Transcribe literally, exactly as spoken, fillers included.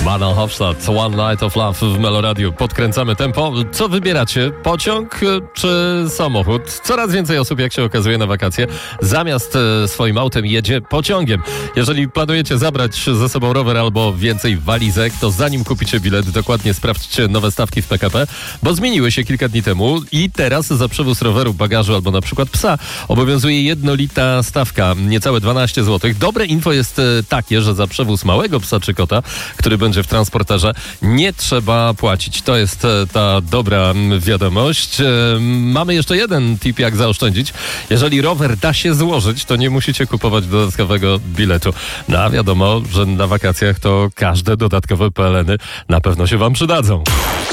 Madam Hofstadt, One Night of Love w Meloradiu. Podkręcamy tempo. Co wybieracie? Pociąg czy samochód? Coraz więcej osób, jak się okazuje, na wakacje zamiast e, swoim autem jedzie pociągiem. Jeżeli planujecie zabrać ze sobą rower albo więcej walizek, to zanim kupicie bilet, dokładnie sprawdźcie nowe stawki w P K P, bo zmieniły się kilka dni temu i teraz za przewóz roweru, bagażu albo na przykład psa obowiązuje jednolita stawka, niecałe dwanaście złotych. Dobre info jest e, takie, że za przewóz małego psa czy kota, który będzie w transporterze, nie trzeba płacić. To jest e, ta dobra m, wiadomość. E, mamy jeszcze jeden tip, jak zaoszczędzić. Jeżeli rower da się złożyć, to nie musicie kupować dodatkowego biletu. No a wiadomo, że na wakacjach to każde dodatkowe peleny na pewno się wam przydadzą.